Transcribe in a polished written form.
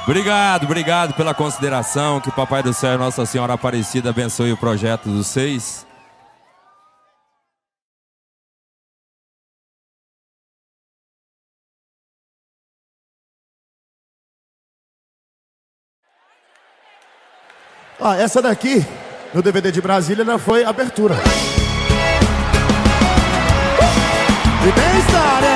Obrigado pela consideração. Que Papai do Céu e Nossa Senhora Aparecida abençoe o projeto dos seis. Essa daqui, no DVD de Brasília, ela foi abertura. E bem-estar,